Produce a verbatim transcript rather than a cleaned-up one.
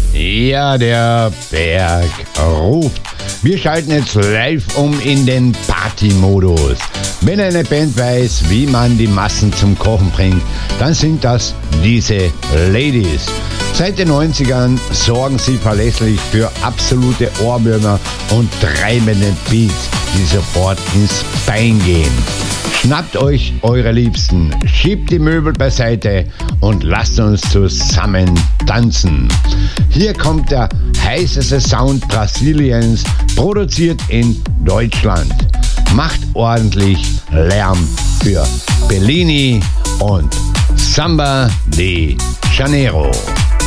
Ja, der Berg ruft. Wir schalten jetzt live um in den Party-Modus. Wenn eine Band weiß, wie man die Massen zum Kochen bringt, dann sind das diese Ladies. Seit den neunzigern sorgen sie verlässlich für absolute Ohrwürmer und treibende Beats, die sofort ins Bein gehen. Schnappt euch eure Liebsten, schiebt die Möbel beiseite und lasst uns zusammen tanzen. Hier kommt der heißeste Sound Brasiliens, produziert in Deutschland. Macht ordentlich Lärm für Bellini und Samba de Janeiro.